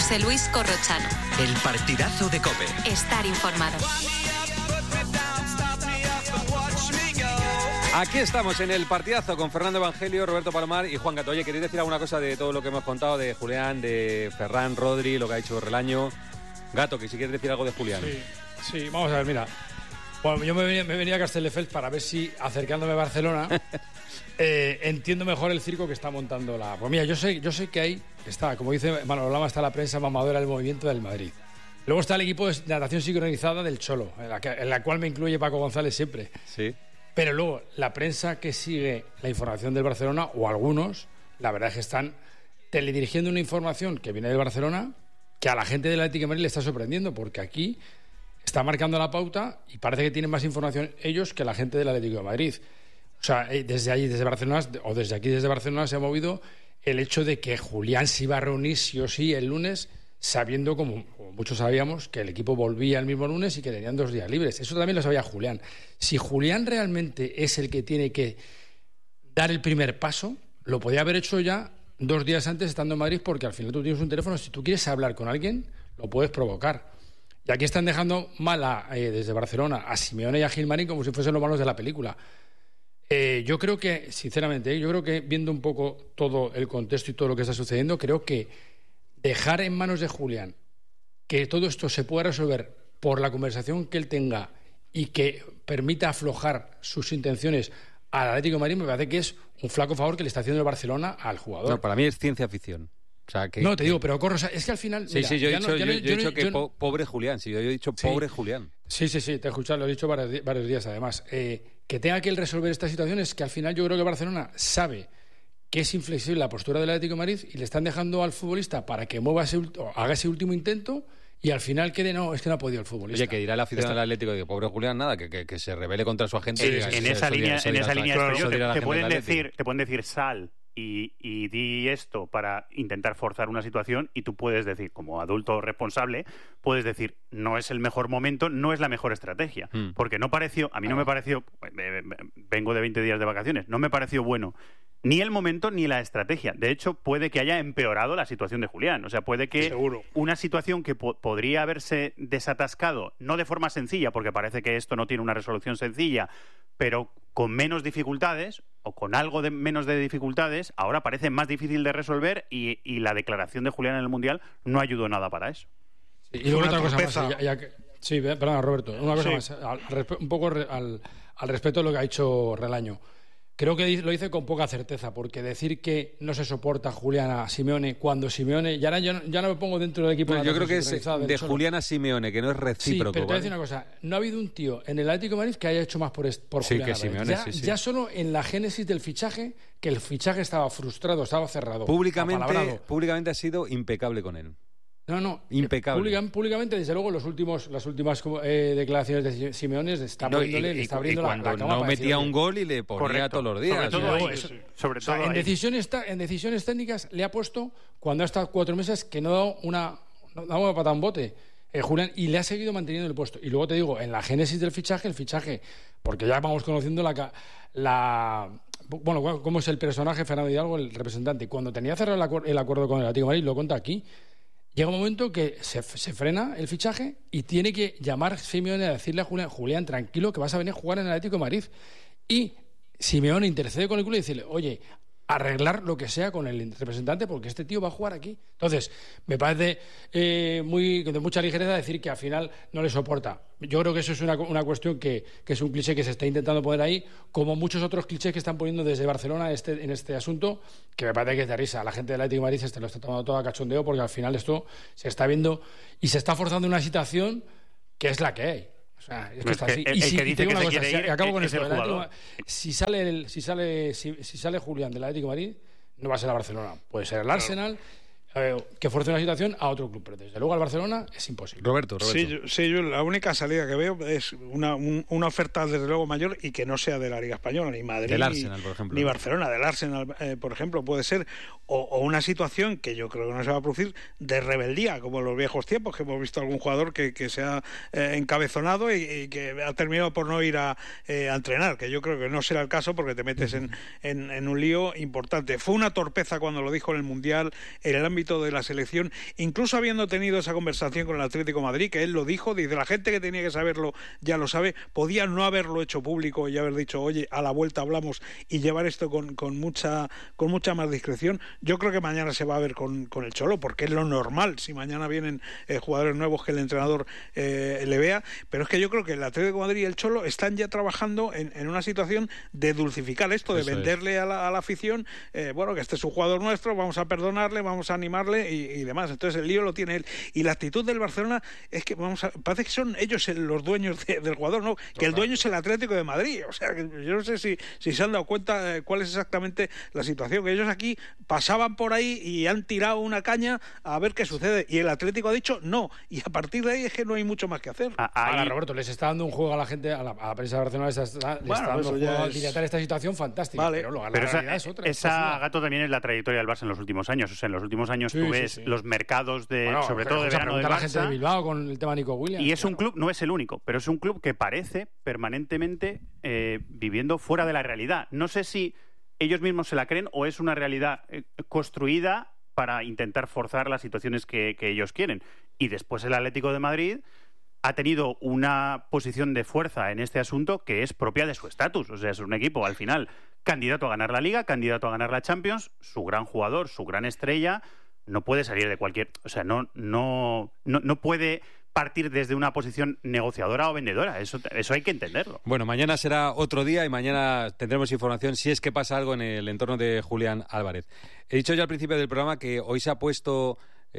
José Luis Corrochano. El partidazo de COPE. Estar informado. Aquí estamos en el partidazo con Fernando Evangelio, Roberto Palomar y Juan Gato. Oye, ¿queréis decir alguna cosa de todo lo que hemos contado de Julián, de Ferran, Rodri, lo que ha hecho Relaño? Gato, que si quieres decir algo de Julián. Sí, vamos a ver, mira. Bueno, yo me venía a Castelldefels para ver si, acercándome a Barcelona, entiendo mejor el circo que está montando la... Pues mira, yo sé que ahí está, como dice Manolo Lama, está la prensa mamadora del movimiento del Madrid. Luego está el equipo de natación sincronizada del Cholo, en la cual me incluye Paco González siempre. Sí. Pero luego, la prensa que sigue la información del Barcelona, o algunos, la verdad es que están teledirigiendo una información que viene del Barcelona que a la gente del Atlético de Madrid le está sorprendiendo, porque aquí está marcando la pauta y parece que tienen más información ellos que la gente del Atlético de Madrid. O sea, desde allí, desde Barcelona, o desde aquí, desde Barcelona, se ha movido el hecho de que Julián se iba a reunir sí o sí el lunes, sabiendo, como muchos sabíamos, que el equipo volvía el mismo lunes y que tenían 2 días libres. Eso también lo sabía Julián. Si Julián realmente es el que tiene que dar el primer paso, lo podía haber hecho ya 2 días antes estando en Madrid, porque al final tú tienes un teléfono, si tú quieres hablar con alguien, lo puedes provocar. Y aquí están dejando mal desde Barcelona a Simeone y a Gilmarín como si fuesen los malos de la película. Yo creo que, sinceramente, viendo un poco todo el contexto y todo lo que está sucediendo, creo que dejar en manos de Julián que todo esto se pueda resolver por la conversación que él tenga y que permita aflojar sus intenciones al Atlético de Madrid, me parece que es un flaco favor que le está haciendo el Barcelona al jugador. No, para mí es ciencia ficción. O sea, que, no, te digo, pero Corro, es que al final... Sí, yo he dicho que pobre Julián, sí, yo he dicho pobre Julián. Sí, te he escuchado, lo he dicho varios días además. Que tenga que él resolver esta situación es que al final yo creo que Barcelona sabe que es inflexible la postura del Atlético de Madrid y le están dejando al futbolista para que haga ese último intento y al final quede, no, es que no ha podido el futbolista. Oye, que dirá el aficionado del Atlético, digo, pobre Julián, nada, que se rebele contra su agente. En esa línea te pueden decir sal y di esto para intentar forzar una situación, y tú puedes decir, como adulto responsable, puedes decir, no es el mejor momento, no es la mejor estrategia, porque no me pareció, vengo de 20 días de vacaciones, no me pareció bueno ni el momento ni la estrategia. De hecho, puede que haya empeorado la situación de Julián. O sea, puede que una situación que podría haberse desatascado, no de forma sencilla, porque parece que esto no tiene una resolución sencilla, pero con menos dificultades, o con algo menos de dificultades, ahora parece más difícil de resolver, y la declaración de Julián en el Mundial no ayudó nada para eso. Sí, y luego otra cosa más. Sí, perdona, Roberto. Una cosa más. Un poco al respecto de lo que ha dicho Relaño. Creo que lo dice con poca certeza, porque decir que no se soporta a Julián a Simeone cuando Simeone... Ya no me pongo dentro del equipo... Yo creo que es de Julián a Simeone, que no es recíproco. Sí, pero te voy a decir una cosa. No ha habido un tío en el Atlético de Madrid que haya hecho más por Julián. Que Simeone, ya solo en la génesis del fichaje, que el fichaje estaba frustrado, estaba cerrado. Públicamente ha sido impecable con él. No, impecable. Públicamente, desde luego, las últimas declaraciones de Simeone está abriendo la cama. Cuando no metía un gol y le ponía todos los días. Sobre todo en decisiones técnicas le ha puesto, cuando ha estado 4 meses, que no da una patada a un bote. Julián, y le ha seguido manteniendo el puesto. Y luego te digo, en la génesis del fichaje, porque ya vamos conociendo cómo es el personaje Fernando Hidalgo, el representante. Cuando tenía cerrado el acuerdo con el Atlético de Madrid, lo cuenta aquí, llega un momento que se frena el fichaje y tiene que llamar Simeone a decirle a Julián, tranquilo, que vas a venir a jugar en el Atlético de Madrid. Y Simeone intercede con el club y decirle, oye, arreglar lo que sea con el representante, porque este tío va a jugar aquí. Entonces, me parece de mucha ligereza decir que al final no le soporta. Yo creo que eso es una cuestión que es un cliché que se está intentando poner ahí, como muchos otros clichés que están poniendo desde Barcelona en este asunto, que me parece que es de risa. La gente del Atlético de Madrid lo está tomando todo a cachondeo, porque al final esto se está viendo y se está forzando una situación que es la que hay. O sea, es que está así. El que dice que se quiere ir acabo con es esto. el jugador. Si sale Julián del Atlético de Madrid, no va a ser a Barcelona. Puede ser el Arsenal, que fuerce una situación a otro club, pero desde luego al Barcelona es imposible. Roberto. Sí, yo la única salida que veo es una oferta desde luego mayor, y que no sea de la Liga Española, ni Madrid, del Arsenal, por ejemplo, ni Barcelona, del Arsenal, por ejemplo, puede ser, o una situación que yo creo que no se va a producir, de rebeldía, como en los viejos tiempos, que hemos visto algún jugador que se ha encabezonado y que ha terminado por no ir a entrenar, que yo creo que no será el caso, porque te metes en un lío importante. Fue una torpeza cuando lo dijo en el Mundial, en el ámbito ámbito de la selección, incluso habiendo tenido esa conversación con el Atlético de Madrid, que él lo dijo, dice, la gente que tenía que saberlo ya lo sabe, podía no haberlo hecho público y haber dicho, oye, a la vuelta hablamos, y llevar esto con mucha más discreción. Yo creo que mañana se va a ver con el Cholo, porque es lo normal, si mañana vienen jugadores nuevos que el entrenador le vea, pero es que yo creo que el Atlético de Madrid y el Cholo están ya trabajando en una situación de dulcificar esto, de venderle a la afición, bueno, que este es un jugador nuestro, vamos a perdonarle, vamos a animarle y demás. Entonces el lío lo tiene él. Y la actitud del Barcelona es que parece que son ellos los dueños del jugador, ¿no? Que el dueño es el Atlético de Madrid. O sea, que yo no sé si se han dado cuenta cuál es exactamente la situación, que ellos aquí pasaban por ahí y han tirado una caña a ver qué sucede. Y el Atlético ha dicho no. Y a partir de ahí es que no hay mucho más que hacer. Ahora, Roberto, les está dando un juego a la gente, a la prensa de Barcelona, les está dando un juego a dilatar esta situación fantástica. Vale. Pero la realidad es otra. Esa, Gato, también es la trayectoria del Barça en los últimos años. O sea, en los últimos años tú ves los mercados sobre todo de verano del Barça. La gente de Bilbao con el tema Nico Williams. Y es un club, no es el único, pero es un club que parece permanentemente viviendo fuera de la realidad. No sé si ellos mismos se la creen o es una realidad construida para intentar forzar las situaciones que ellos quieren. Y después el Atlético de Madrid ha tenido una posición de fuerza en este asunto que es propia de su estatus. O sea, es un equipo, al final, candidato a ganar la Liga, candidato a ganar la Champions, su gran jugador, su gran estrella, no puede salir de cualquier... O sea, no puede partir desde una posición negociadora o vendedora. Eso hay que entenderlo. Bueno, mañana será otro día y mañana tendremos información si es que pasa algo en el entorno de Julián Álvarez. He dicho ya al principio del programa que hoy se ha puesto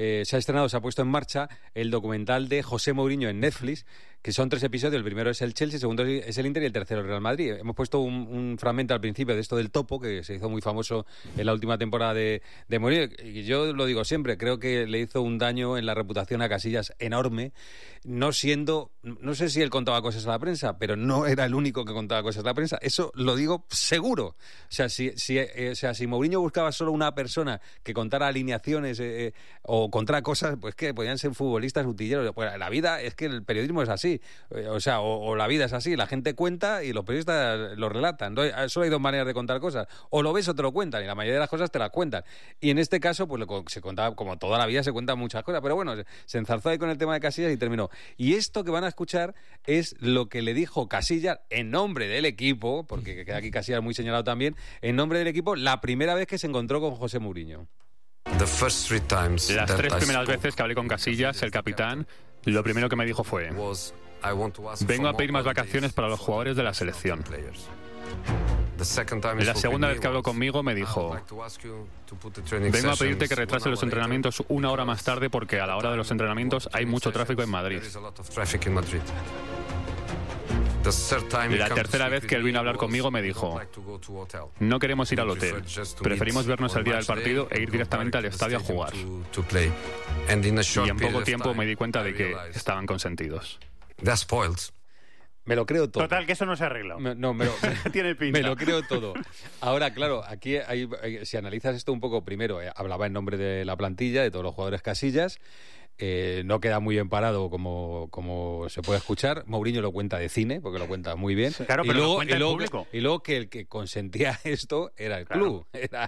en marcha el documental de José Mourinho en Netflix, que son 3 episodios. El primero es el Chelsea, el segundo es el Inter y el tercero el Real Madrid. Hemos puesto un fragmento al principio de esto del topo, que se hizo muy famoso en la última temporada de Mourinho. Y yo lo digo siempre, creo que le hizo un daño en la reputación a Casillas enorme, no sé si él contaba cosas a la prensa, pero no era el único que contaba cosas a la prensa. Eso lo digo seguro. O sea, si Mourinho buscaba solo una persona que contara alineaciones o contara cosas, pues que podían ser futbolistas utilleros. Pues la vida es que el periodismo es así. O sea, o la vida es así, la gente cuenta y los periodistas lo relatan. Solo hay 2 maneras de contar cosas, o lo ves o te lo cuentan, y la mayoría de las cosas te las cuentan. Y en este caso, pues se contaba, como toda la vida se cuentan muchas cosas, pero bueno, se enzarzó ahí con el tema de Casillas y terminó. Y esto que van a escuchar es lo que le dijo Casillas en nombre del equipo, porque queda aquí Casillas muy señalado también, en nombre del equipo, la primera vez que se encontró con José Mourinho. Las 3 primeras veces que hablé con Casillas, el capitán, lo primero que me dijo fue: vengo a pedir más vacaciones para los jugadores de la selección. La segunda vez que habló conmigo me dijo: vengo a pedirte que retrase los entrenamientos 1 hora más tarde porque a la hora de los entrenamientos hay mucho tráfico en Madrid. La tercera vez que él vino a hablar conmigo me dijo: no queremos ir al hotel, preferimos vernos el día del partido e ir directamente al estadio a jugar. Y en poco tiempo me di cuenta de que estaban consentidos. Me lo creo todo. Total, que eso no se ha arreglado. Tiene pinta. Me lo creo todo. Ahora, claro, aquí si analizas esto un poco, primero, hablaba en nombre de la plantilla, de todos los jugadores Casillas. No queda muy bien parado como se puede escuchar. Mourinho lo cuenta de cine, porque lo cuenta muy bien. Claro, pero lo cuenta en público. Y luego que el que consentía esto era el club.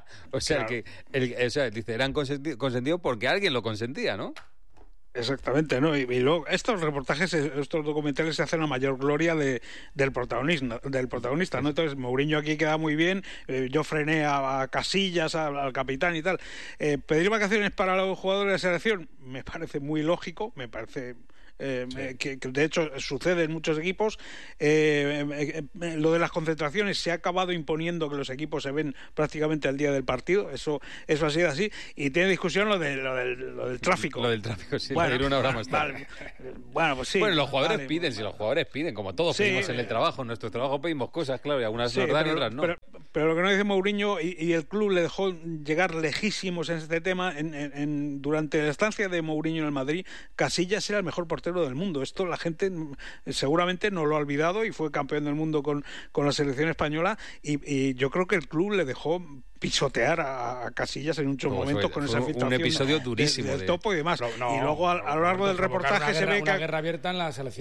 Dice, eran consentidos porque alguien lo consentía, ¿no? Exactamente, ¿no? Y luego estos reportajes, estos documentales se hacen a mayor gloria del protagonista, ¿no? Entonces Mourinho aquí queda muy bien, yo frené a Casillas, al capitán y tal. Pedir vacaciones para los jugadores de la selección me parece muy lógico, me parece... que de hecho sucede en muchos equipos. Lo de las concentraciones se ha acabado imponiendo, que los equipos se ven prácticamente al día del partido. Eso ha sido así. Y tiene discusión lo del tráfico. Lo del tráfico, sí, bueno, ir 1 hora más tarde. Bueno, pues sí. Bueno, los jugadores piden, si los jugadores piden, como todos pedimos en el trabajo. En nuestro trabajo pedimos cosas, claro, y algunas nos dan y otras no. Pero lo que no dice Mourinho, y el club le dejó llegar lejísimos en este tema, durante la estancia de Mourinho en el Madrid, Casillas era el mejor portero del mundo. Esto la gente seguramente no lo ha olvidado, y fue campeón del mundo con la selección española, y yo creo que el club le dejó pisotear a Casillas en muchos momentos con esa filtración. Un episodio durísimo del topo y demás. Y luego a lo largo del repotaje se ve una guerra abierta en la selección.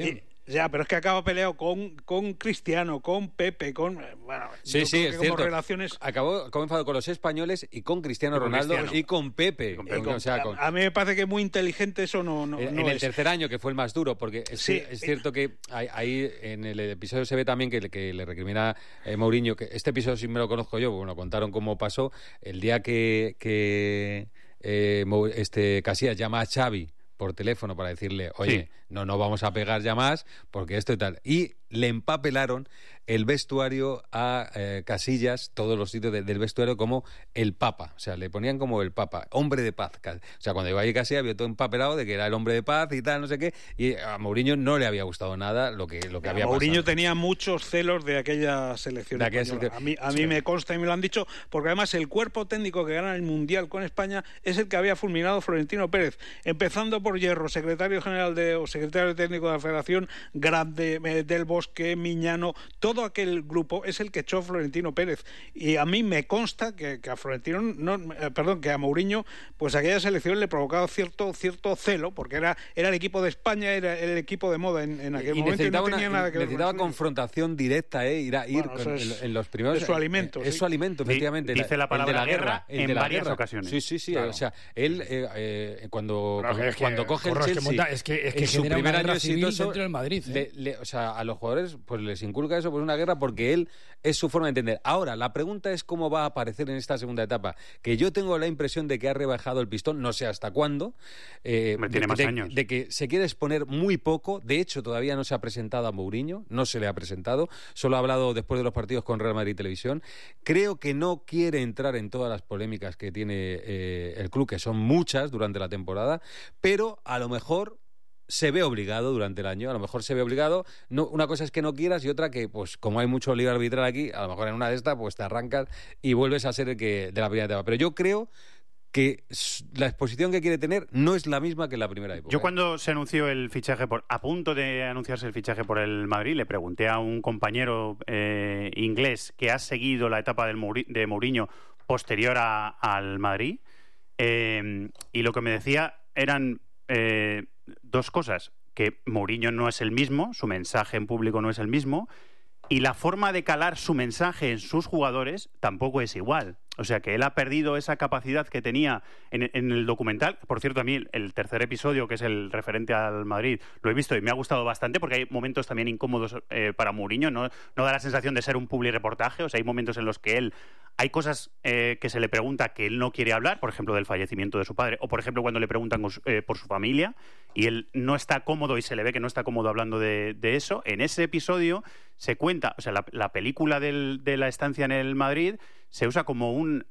Ya, pero es que acaba peleado con Cristiano, con Pepe, con... Bueno, sí, es cierto. Relaciones... Acabó enfadado con los españoles y con Cristiano Ronaldo y con Pepe. A mí me parece que es muy inteligente eso no en el tercer año, que fue el más duro, porque es cierto que ahí en el episodio se ve también que le recrimina Mourinho, que este episodio sí me lo conozco yo, bueno, contaron cómo pasó el día que Casillas llama a Xavi por teléfono para decirle, oye, no vamos a pegar ya más porque esto y tal. Y le empapelaron el vestuario a Casillas, todos los sitios del vestuario, como el Papa. O sea, le ponían como el Papa, hombre de paz. O sea, cuando llegó allí Casillas vio todo empapelado de que era el hombre de paz y tal, no sé qué. Y a Mourinho no le había gustado nada lo que había pasado. Mourinho tenía muchos celos de aquella selección española. A mí me consta y me lo han dicho, porque además el cuerpo técnico que gana el Mundial con España es el que había fulminado Florentino Pérez, empezando por Hierro, secretario técnico de la Federación, Grande, Del Bosque, Miñano, todo aquel grupo es el que echó Florentino Pérez. Y a mí me consta que a Mourinho, pues aquella selección le provocaba cierto celo, porque era el equipo de España, era el equipo de moda en aquel momento, y no tenía nada que ver. Necesitaba confrontación directa, ir en los primeros. Es su alimento. Es su alimento, efectivamente. Dice la palabra guerra en varias ocasiones. Sí. Claro. O sea, él cuando coge el Chelsea, es que en su primer año exitoso, dentro del Madrid, o sea, a los jugadores pues les inculca eso, pues una guerra, porque él es su forma de entender. Ahora, la pregunta es cómo va a aparecer en esta segunda etapa, que yo tengo la impresión de que ha rebajado el pistón, no sé hasta cuándo, tiene más años. De que se quiere exponer muy poco. De hecho, todavía no se ha presentado a Mourinho, no se le ha presentado, solo ha hablado después de los partidos con Real Madrid Televisión. Creo que no quiere entrar en todas las polémicas que tiene el club, que son muchas durante la temporada, pero a lo mejor se ve obligado durante el año, no, una cosa es que no quieras y otra que, pues como hay mucho lío arbitral aquí, a lo mejor en una de estas pues te arrancas y vuelves a ser el que de la primera etapa. Pero yo creo que la exposición que quiere tener no es la misma que en la primera época. Yo cuando se anunció el fichaje, a punto de anunciarse el fichaje por el Madrid, le pregunté a un compañero inglés que ha seguido la etapa de Mourinho posterior al Madrid, y lo que me decía eran dos cosas: que Mourinho no es el mismo, su mensaje en público no es el mismo, y la forma de calar su mensaje en sus jugadores tampoco es igual. O sea, que él ha perdido esa capacidad que tenía en el documental. Por cierto, a mí el tercer episodio, que es el referente al Madrid, lo he visto y me ha gustado bastante, porque hay momentos también incómodos para Mourinho. No da la sensación de ser un publireportaje. O sea, hay momentos en los que hay cosas que se le pregunta que él no quiere hablar, por ejemplo, del fallecimiento de su padre, o por ejemplo cuando le preguntan por su familia, y él no está cómodo y se le ve que no está cómodo hablando de eso. En ese episodio se cuenta, o sea, la película de la estancia en el Madrid se usa como un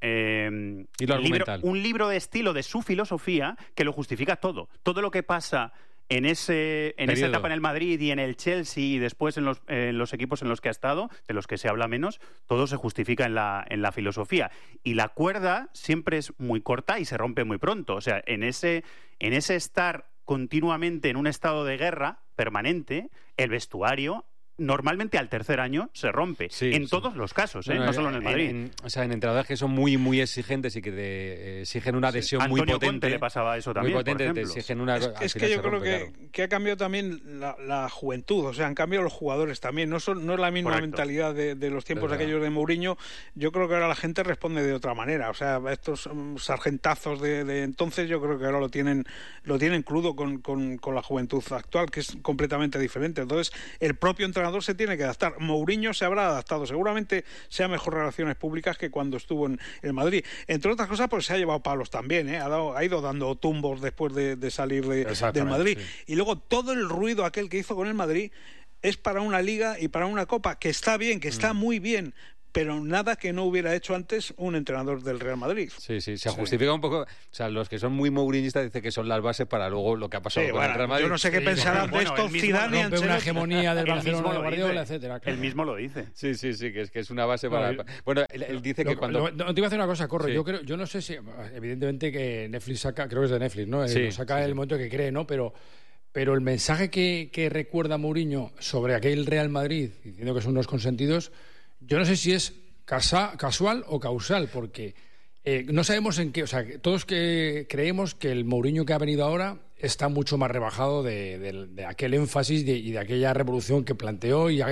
libro de estilo de su filosofía que lo justifica todo. Todo lo que pasa en esa etapa en el Madrid y en el Chelsea y después en los equipos en los que ha estado, de los que se habla menos, todo se justifica en la filosofía. Y la cuerda siempre es muy corta y se rompe muy pronto. O sea, en ese estar continuamente en un estado de guerra permanente, el vestuario normalmente al tercer año se rompe. En todos los casos, no solo en el Madrid. En entrenadores que son muy, muy exigentes y que te exigen una adhesión muy potente. Conte le pasaba eso también, muy potente, por te exigen una... Es que yo creo que ha cambiado también la juventud. O sea, han cambiado los jugadores también. No es la misma mentalidad de los tiempos aquellos de Mourinho. Yo creo que ahora la gente responde de otra manera. O sea, estos sargentazos de entonces, yo creo que ahora lo tienen crudo con la juventud actual, que es completamente diferente. Entonces, el propio entrenador se tiene que adaptar. Mourinho se habrá adaptado, seguramente sea mejor relaciones públicas que cuando estuvo en el Madrid. Entre otras cosas, pues se ha llevado palos también, ha ido dando tumbos después de salir del Madrid. Sí. Y luego todo el ruido aquel que hizo con el Madrid es para una liga y para una copa, que está bien, que está muy bien, pero nada que no hubiera hecho antes un entrenador del Real Madrid. Sí, se justifica un poco. O sea, los que son muy mourinistas dicen que son las bases para luego lo que ha pasado con el Real Madrid. Yo no sé qué pensarán de esto Zidane y Ancelotti. Una hegemonía del Barcelona, de Guardiola, etcétera. Él mismo lo dice. Sí, que es una base para... Bueno, él dice que cuando... No, te iba a hacer una cosa, Corro. Sí. Yo no sé si... Evidentemente que Netflix saca... Creo que es de Netflix, ¿no? Saca el momento que cree, ¿no? Pero el mensaje que recuerda Mourinho sobre aquel Real Madrid, diciendo que son unos consentidos, yo no sé si es casual o causal, porque no sabemos en qué... O sea, todos que creemos que el Mourinho que ha venido ahora está mucho más rebajado de aquel énfasis y de aquella revolución que planteó y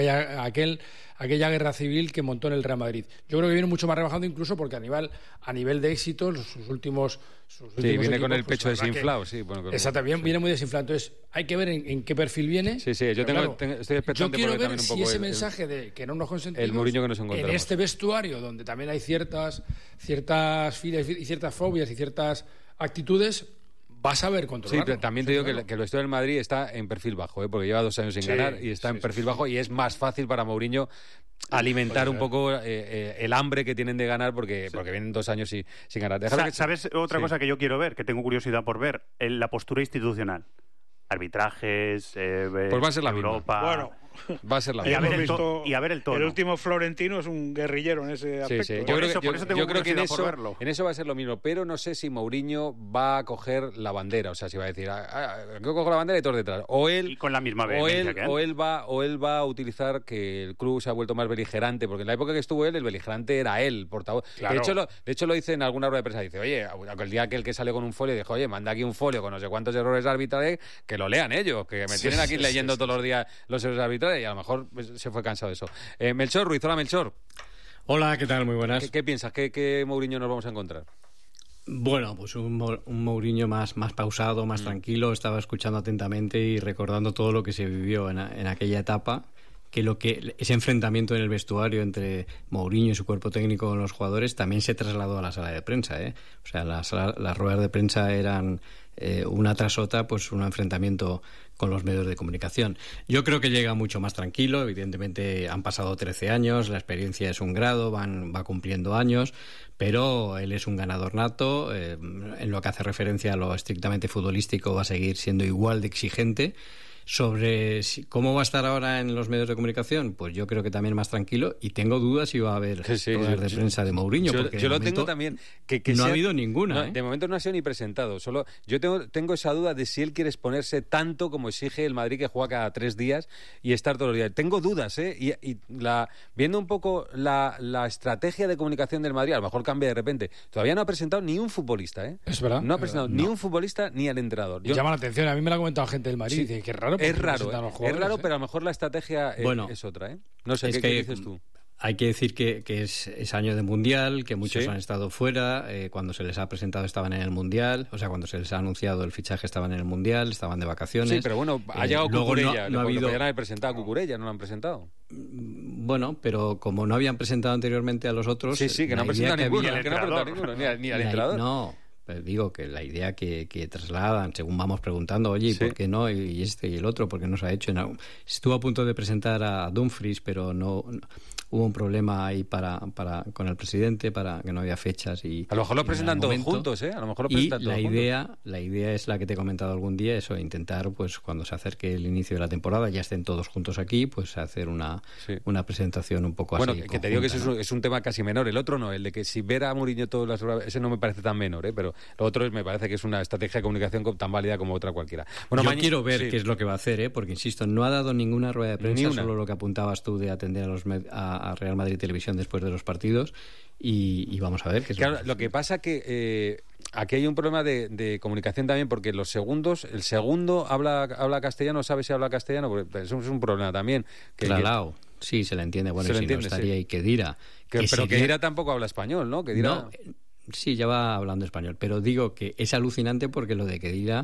aquella guerra civil que montó en el Real Madrid. Yo creo que viene mucho más rebajado, incluso porque a nivel de éxito, sus últimos viene equipos, con el pecho desinflado. Exactamente, viene muy desinflado. Entonces, hay que ver en qué perfil viene. Sí, yo estoy expectante. Yo quiero ver si ese mensaje de que no nos consentimos, el Mourinho que nos encontramos, en este vestuario donde también hay ciertas filas y ciertas fobias y ciertas actitudes, vas a ver controlarlo. Sí, pero también te digo que el vestuario del Madrid está en perfil bajo, porque lleva 2 años sin ganar y está en perfil bajo, y es más fácil para Mourinho alimentar un poco el hambre que tienen de ganar porque vienen 2 años sin ganar. ¿Sabes otra cosa que yo quiero ver, que tengo curiosidad por ver? La postura institucional. Arbitrajes, pues va a ser la Europa... misma. Bueno, va a ser la misma. Y a ver el tono. El último Florentino es un guerrillero en ese aspecto. Sí. Yo creo que en eso va a ser lo mismo, pero no sé si Mourinho va a coger la bandera, o sea, si va a decir, yo cojo la bandera y todos detrás, y con la misma vehemencia o él va a utilizar que el club se ha vuelto más beligerante, porque en la época que estuvo él, el beligerante era él, portavoz. Claro. De hecho lo dice en alguna rueda de prensa, dice, oye, el día que salió con un folio, dijo, oye, manda aquí un folio con no sé cuántos errores arbitrales, que lo lean ellos, que me tienen aquí leyendo todos los días los errores arbitrales, y a lo mejor se fue cansado de eso. Melchor Ruiz, hola Melchor. Hola, ¿qué tal? Muy buenas. ¿Qué piensas? ¿Qué Mourinho nos vamos a encontrar? Bueno, pues un Mourinho más pausado, más tranquilo. Estaba escuchando atentamente y recordando todo lo que se vivió en aquella etapa, que ese enfrentamiento en el vestuario entre Mourinho y su cuerpo técnico con los jugadores también se trasladó a la sala de prensa, O sea, las ruedas de prensa eran una tras otra, pues un enfrentamiento con los medios de comunicación. Yo creo que llega mucho más tranquilo. Evidentemente han pasado 13 años, la experiencia es un grado, va cumpliendo años, pero él es un ganador nato. En lo que hace referencia a lo estrictamente futbolístico, va a seguir siendo igual de exigente. Sobre cómo va a estar ahora en los medios de comunicación, pues yo creo que también más tranquilo, y tengo dudas si va a haber ruedas de prensa de Mourinho. Yo lo tengo también. Que no ha habido ninguna. De momento no ha sido ni presentado. Solo yo tengo esa duda de si él quiere exponerse tanto como exige el Madrid, que juega cada 3 días y estar todos los días. Tengo dudas, viendo un poco la estrategia de comunicación del Madrid, a lo mejor cambia de repente. Todavía no ha presentado ni un futbolista, Es verdad. No ha presentado ni un futbolista ni al entrenador. Llama la atención. A mí me lo ha comentado gente del Madrid. Dice que raro. Es raro, pero a lo mejor la estrategia es otra, No sé, ¿qué dices tú? Hay que decir que es año de Mundial, que muchos han estado fuera. Cuando se les ha presentado estaban en el Mundial, o sea, cuando se les ha anunciado el fichaje estaban en el Mundial, estaban de vacaciones. Sí, pero bueno, ha llegado Cucurella. No ha habido... Podrían haber presentado a Cucurella, no lo han presentado. Bueno, pero como no habían presentado anteriormente a los otros... Sí, que no han presentado ninguno, ni al entrenador. No, pero digo que la idea que trasladan, según vamos preguntando, oye, ¿por qué no? Y este y el otro, ¿por qué no se ha hecho? Estuvo a punto de presentar a Dumfries, pero no hubo un problema ahí con el presidente, para que no había fechas. Y a lo mejor lo presentan todos juntos, A lo mejor lo presentan todos juntos. La idea es la que te he comentado algún día, eso, intentar, pues cuando se acerque el inicio de la temporada, ya estén todos juntos aquí, pues hacer una presentación un poco así. Bueno, que te digo que es un tema casi menor. El otro no, el de que si ver a Mourinho todas las horas, ese no me parece tan menor, pero lo otro me parece que es una estrategia de comunicación tan válida como otra cualquiera. Bueno, yo quiero ver qué es lo que va a hacer, porque insisto, no ha dado ninguna rueda de prensa, solo lo que apuntabas tú de atender a Real Madrid Televisión después de los partidos, y vamos a ver qué es lo que pasa que aquí hay un problema de comunicación también, porque el segundo habla castellano, sabe si habla castellano, porque eso es un problema también. Claro, sí, se le entiende. Bueno, si no estaría ahí Khedira. Pero Khedira tampoco habla español, ¿no? No, sí, ya va hablando español, pero digo que es alucinante porque lo de Khedira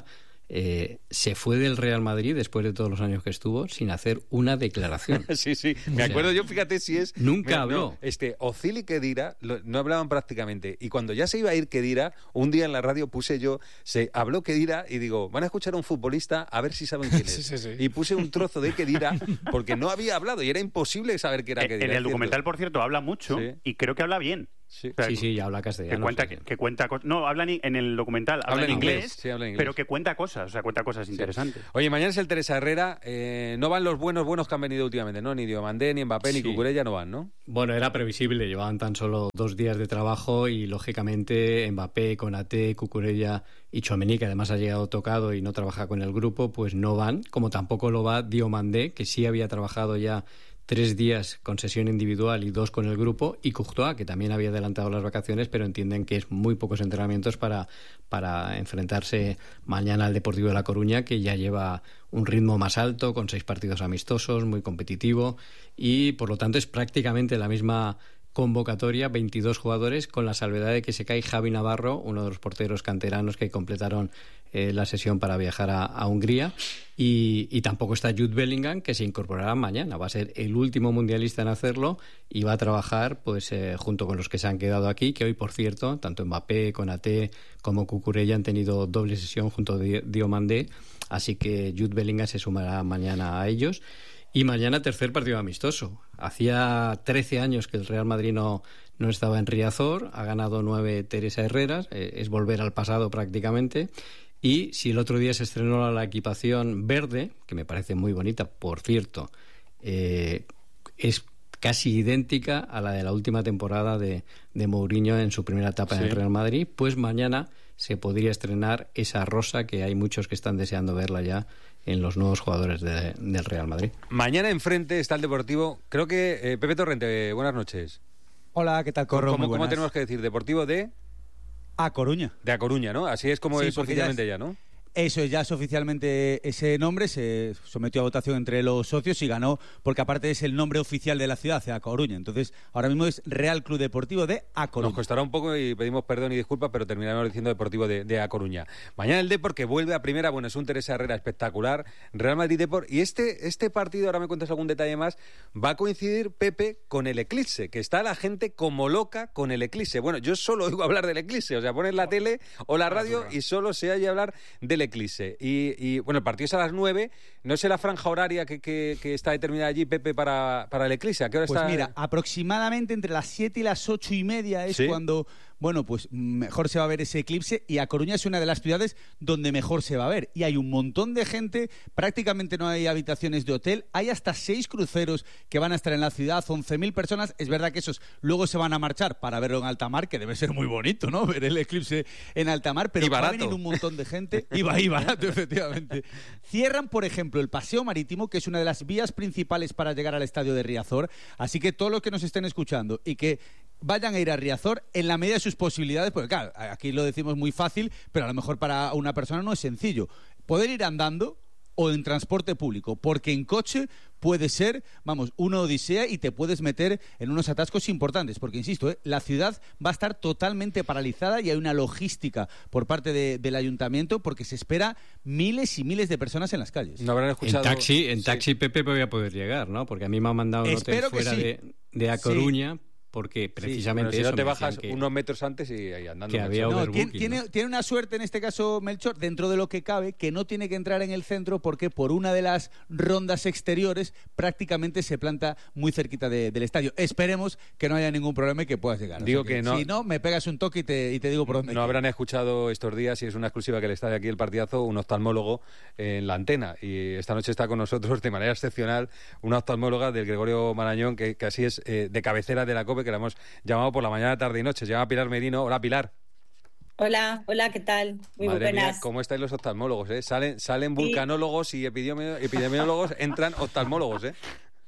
se fue del Real Madrid después de todos los años que estuvo sin hacer una declaración. Sí, me acuerdo yo, fíjate si es... Nunca habló. Ozil y Khedira no hablaban prácticamente, y cuando ya se iba a ir Khedira, un día en la radio se habló Khedira y digo, van a escuchar a un futbolista a ver si saben quién es. Sí. Y puse un trozo de Khedira porque no había hablado y era imposible saber que era Khedira. En el documental, por cierto, habla mucho y creo que habla bien. Sí, ya habla castellano. Que cuenta cosas. No, en el documental habla en inglés, habla inglés, pero que cuenta cosas, cuenta cosas interesantes. Oye, mañana es el Teresa Herrera, no van los buenos que han venido últimamente, ¿no? Ni Diomandé, ni Mbappé, ni Cucurella no van, ¿no? Bueno, era previsible, llevaban tan solo 2 días de trabajo y, lógicamente, Mbappé, Konaté, Cucurella y Tchouaméni, que además ha llegado tocado y no trabaja con el grupo, pues no van, como tampoco lo va Diomandé, que sí había trabajado ya 3 días con sesión individual y 2 con el grupo, y Courtois, que también había adelantado las vacaciones, pero entienden que es muy pocos entrenamientos para enfrentarse mañana al Deportivo de La Coruña, que ya lleva un ritmo más alto, con 6 partidos amistosos, muy competitivo, y por lo tanto es prácticamente la misma convocatoria, 22 jugadores, con la salvedad de que se cae Javi Navarro, uno de los porteros canteranos que completaron la sesión para viajar a Hungría, y tampoco está Jude Bellingham, que se incorporará mañana. Va a ser el último mundialista en hacerlo y va a trabajar pues junto con los que se han quedado aquí, que hoy, por cierto, tanto Mbappé, Konaté como Cucurella han tenido doble sesión junto a Diomandé, así que Jude Bellingham se sumará mañana a ellos. Y mañana tercer partido amistoso. Hacía 13 años que el Real Madrid no estaba en Riazor, ha ganado 9 Teresa Herreras, es volver al pasado prácticamente. Y si el otro día se estrenó la equipación verde, que me parece muy bonita, por cierto, es casi idéntica a la de la última temporada de Mourinho en su primera etapa en el Real Madrid, pues mañana se podría estrenar esa rosa que hay muchos que están deseando verla ya en los nuevos jugadores del Real Madrid. Mañana enfrente está el Deportivo, creo que Pepe Torrente, buenas noches. Hola, ¿qué tal, Corro? ¿Cómo tenemos que decir? ¿Deportivo de...? A Coruña. De A Coruña, ¿no? Así es como es oficialmente ya, ¿no? Eso es, ya es oficialmente ese nombre, se sometió a votación entre los socios y ganó, porque aparte es el nombre oficial de la ciudad, A Coruña. Entonces, ahora mismo es Real Club Deportivo de A Coruña. Nos costará un poco y pedimos perdón y disculpas, pero terminaremos diciendo Deportivo de A Coruña. Mañana el Depor, que vuelve a primera, bueno, es un Teresa Herrera espectacular, Real Madrid Depor, y este partido, ahora me cuentas algún detalle más, va a coincidir, Pepe, con el eclipse, que está la gente como loca con el eclipse. Bueno, yo solo oigo hablar del eclipse, o sea, pones la tele o la radio y solo se oye hablar del eclipse. Y bueno, el partido es a las 9. No sé la franja horaria que está determinada allí, Pepe, para el eclipse. ¿A qué hora pues está? Pues mira, aproximadamente entre las 7 y las 8:30 es cuando, bueno, pues mejor se va a ver ese eclipse, y A Coruña es una de las ciudades donde mejor se va a ver. Y hay un montón de gente, prácticamente no hay habitaciones de hotel, hay hasta 6 cruceros que van a estar en la ciudad, 11.000 personas. Es verdad que esos luego se van a marchar para verlo en alta mar, que debe ser muy bonito, ¿no? Ver el eclipse en alta mar, pero va a venir un montón de gente. Y barato, efectivamente. Cierran, por ejemplo, el paseo marítimo, que es una de las vías principales para llegar al estadio de Riazor. Así que todos los que nos estén escuchando y que vayan a ir a Riazor en la medida de sus posibilidades, porque claro, aquí lo decimos muy fácil, pero a lo mejor para una persona no es sencillo. Poder ir andando o en transporte público, porque en coche puede ser, vamos, una odisea y te puedes meter en unos atascos importantes, porque insisto, la ciudad va a estar totalmente paralizada y hay una logística por parte del ayuntamiento, porque se espera miles y miles de personas en las calles. No habrán escuchado. En taxi Pepe voy a poder llegar, ¿no? Porque a mí me han mandado un hotel fuera de A Coruña. Porque precisamente si eso, no te bajas unos metros antes y ahí andando. Que había tiene una suerte en este caso, Melchor, dentro de lo que cabe, que no tiene que entrar en el centro, porque por una de las rondas exteriores prácticamente se planta muy cerquita del estadio. Esperemos que no haya ningún problema y que puedas llegar. Digo que no. Si no, me pegas un toque y te digo por dónde. No habrán escuchado estos días, y es una exclusiva que le está de aquí el partidazo, un oftalmólogo en la antena. Y esta noche está con nosotros de manera excepcional una oftalmóloga del Gregorio Marañón, que así es de cabecera de la COPE, que la hemos llamado por la mañana, tarde y noche. Se llama Pilar Merino. Hola, Pilar. Hola, ¿qué tal? Muy Madre buenas. Mía, ¿cómo estáis los oftalmólogos? Salen vulcanólogos y epidemiólogos, entran oftalmólogos, ¿eh?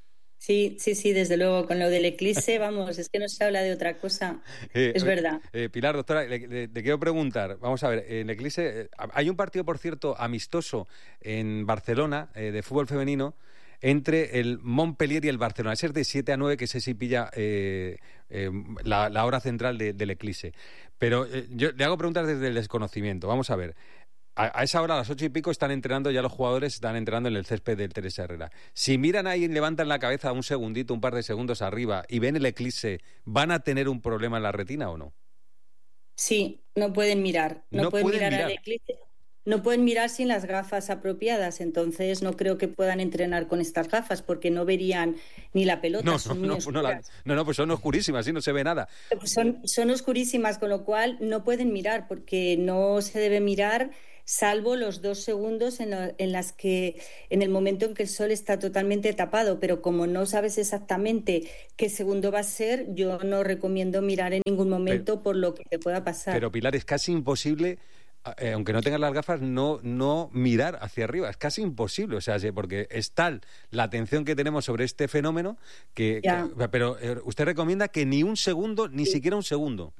Sí, desde luego, con lo del eclipse, vamos, es que no se habla de otra cosa, es verdad. Pilar, doctora, le quiero preguntar, vamos a ver, en eclipse, hay un partido, por cierto, amistoso en Barcelona, de fútbol femenino, entre el Montpellier y el Barcelona. Ese es de 7 a 9, que ese sí pilla la hora central del eclipse. Pero yo le hago preguntas desde el desconocimiento. Vamos a ver. A esa hora, a las 8 y pico, están entrenando ya los jugadores, están entrenando en el césped del Teresa Herrera. Si miran ahí y levantan la cabeza un segundito, un par de segundos arriba, y ven el eclipse, ¿van a tener un problema en la retina o no? Sí, no pueden mirar. No pueden mirar al eclipse. No pueden mirar sin las gafas apropiadas, entonces no creo que puedan entrenar con estas gafas, porque no verían ni la pelota. Pues son oscurísimas, ¿sí? No se ve nada. Pues son oscurísimas, con lo cual no pueden mirar, porque no se debe mirar salvo los 2 segundos en el momento en que el sol está totalmente tapado, pero como no sabes exactamente qué segundo va a ser, yo no recomiendo mirar en ningún momento por lo que te pueda pasar. Pero, Pilar, es casi imposible aunque no tengas las gafas, no mirar hacia arriba. Es casi imposible, o sea, porque es tal la atención que tenemos sobre este fenómeno pero usted recomienda que ni un segundo, ni siquiera un segundo.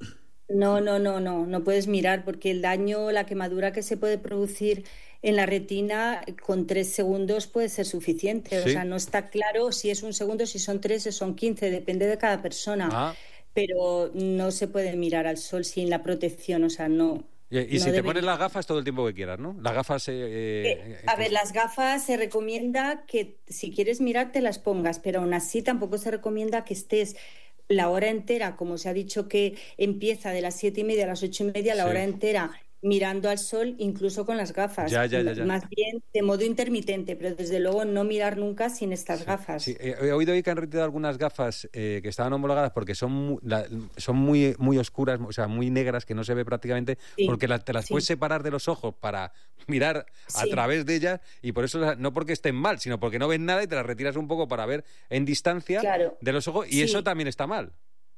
No puedes mirar, porque el daño, la quemadura que se puede producir en la retina con 3 segundos puede ser suficiente. ¿Sí? O sea, no está claro si es un segundo, si son 3 o son 15, depende de cada persona. Pero no se puede mirar al sol sin la protección, o sea, no. Y si te pones las gafas todo el tiempo que quieras, ¿no? Las gafas... a ver, las gafas se recomienda que si quieres mirar te las pongas, pero aún así tampoco se recomienda que estés la hora entera, como se ha dicho que empieza de las 7:30 a las 8:30, la hora entera mirando al sol, incluso con las gafas. Ya. Más bien de modo intermitente, pero desde luego no mirar nunca sin estas gafas. Sí. He oído hoy que han retirado algunas gafas que estaban homologadas porque son muy, muy oscuras, o sea, muy negras, que no se ve prácticamente, porque te las puedes separar de los ojos para mirar a través de ellas, y por eso, no porque estén mal, sino porque no ves nada y te las retiras un poco para ver en distancia de los ojos, y eso también está mal.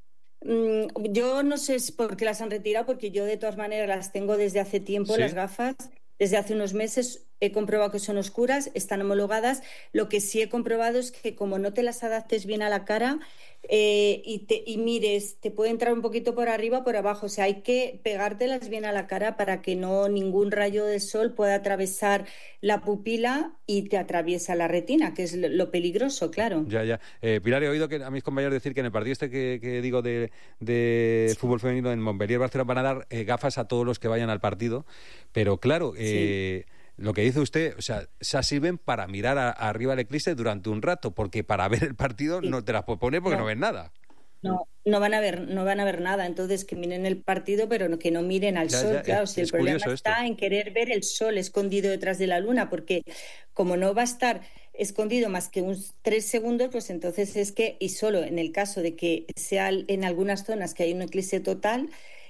Yo no sé por qué las han retirado, porque yo de todas maneras las tengo desde hace tiempo, las gafas. Desde hace unos meses he comprobado que son oscuras, están homologadas. Lo que sí he comprobado es que como no te las adaptes bien a la cara y mires, te puede entrar un poquito por arriba o por abajo. O sea, hay que pegártelas bien a la cara para que ningún rayo de sol pueda atravesar la pupila y te atraviesa la retina, que es lo peligroso, claro. Ya. Pilar, he oído a mis compañeros decir que en el partido que digo de fútbol femenino en Montpellier-Barcelona van a dar gafas a todos los que vayan al partido, pero claro... Lo que dice usted, o sea, se sirven para mirar arriba el eclipse durante un rato, porque para ver el partido no te las puedes poner porque no ves nada. No van a ver nada, entonces que miren el partido, pero que no miren al sol, claro. Si el problema está en querer ver el sol escondido detrás de la luna, porque como no va a estar escondido más que unos 3 segundos, pues entonces es que, y solo en el caso de que sea en algunas zonas que hay un eclipse total,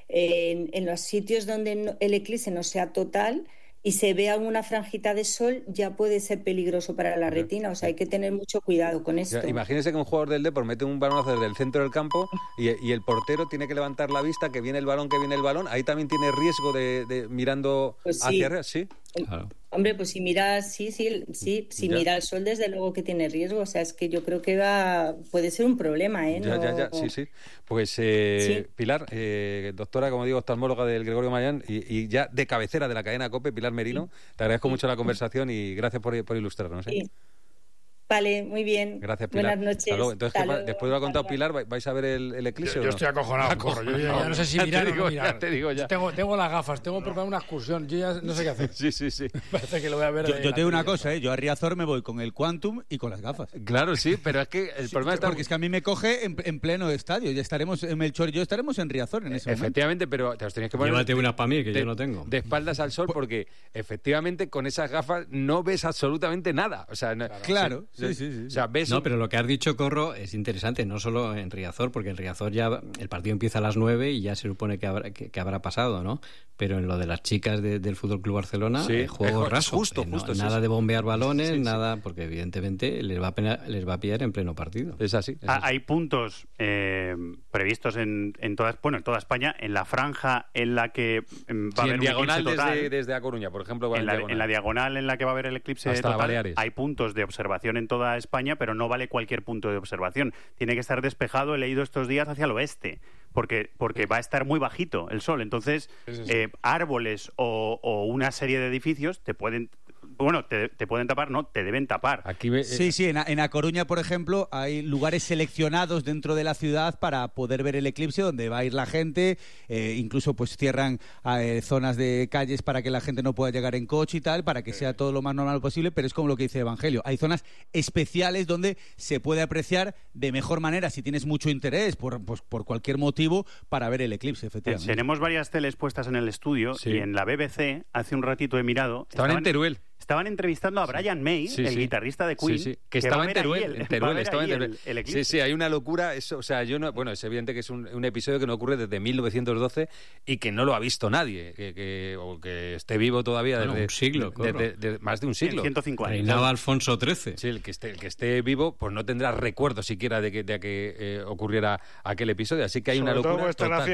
en los sitios donde el eclipse no sea total y se vea una franjita de sol, ya puede ser peligroso para la retina. O sea, hay que tener mucho cuidado con esto. Imagínese que un jugador del Depor mete un balonazo desde el centro del campo y el portero tiene que levantar la vista, que viene el balón. Ahí también tiene riesgo de mirando hacia arriba, ¿sí? Claro. Hombre, pues si miras, si mira el sol, desde luego que tiene riesgo. O sea, es que yo creo que puede ser un problema, ¿eh? Sí. Pues Pilar, doctora, como digo, oftalmóloga del Gregorio Marañón y ya de cabecera de la cadena COPE, Pilar Merino, te agradezco mucho la conversación y gracias por ilustrarnos. Sí. Vale, muy bien. Gracias, Pilar. Buenas noches. Entonces, después de lo que ha contado Pilar, ¿vais a ver el eclipse? Yo estoy acojonado. Yo ya no sé si mirar o no mirar. Te digo ya. Tengo las gafas, tengo preparado una excursión. Yo ya no sé qué hacer. Sí. Parece que lo voy a ver. Yo te digo una cosa, yo a Riazor me voy con el Quantum y con las gafas. Claro, sí, pero es que el problema está... Porque es que a mí me coge en pleno estadio. Ya estaremos en Melchor y yo estaremos en Riazor en ese momento. Efectivamente, pero te los tenías que poner... Llévate unas para mí, que yo no tengo. De espaldas al sol, porque efectivamente con esas gafas no ves absolutamente nada. O sea, claro, sí. O sea, ves... No, pero lo que has dicho, Corro, es interesante, no solo en Riazor, porque en Riazor ya el partido empieza a las 9 y ya se supone que habrá pasado, ¿no? Pero en lo de las chicas del Fútbol Club Barcelona, juego raso. Justo, nada de bombear balones, nada, porque evidentemente les va a pillar en pleno partido. Es así. Hay puntos previstos en toda España, en la franja en la que va a haber un diagonal eclipse total. Desde A Coruña, por ejemplo. En la diagonal en la que va a haber el eclipse hasta total, Baleares. hay puntos de observación en toda España, pero no vale cualquier punto de observación. Tiene que estar despejado, he leído estos días, hacia el oeste, porque va a estar muy bajito el sol. Entonces, árboles o una serie de edificios te pueden tapar, no, te deben tapar. Sí, en A Coruña, por ejemplo, hay lugares seleccionados dentro de la ciudad para poder ver el eclipse, donde va a ir la gente, incluso pues cierran zonas de calles para que la gente no pueda llegar en coche y tal, para que sea todo lo más normal posible, pero es como lo que dice Evangelio, hay zonas especiales donde se puede apreciar de mejor manera, si tienes mucho interés, por cualquier motivo, para ver el eclipse, efectivamente. Tenemos varias teles puestas en el estudio y en la BBC, hace un ratito he mirado... Estaban en Teruel. Estaban entrevistando a Brian May, el guitarrista de Queen, que estaba en Teruel. Estaba en Teruel. El eclipse. Sí, hay una locura. Eso, o sea, es evidente que es un episodio que no ocurre desde 1912 y que no lo ha visto nadie, o que esté vivo todavía desde un siglo, desde más de un siglo. 105 años. Reinaba Alfonso XIII. Sí, el que esté vivo, pues no tendrá recuerdo siquiera de que ocurriera aquel episodio. Así que hay una locura total.